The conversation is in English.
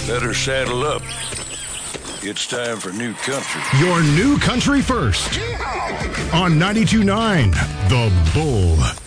Better saddle up. It's time for New Country. Your new country first. On 92.9 The Bull.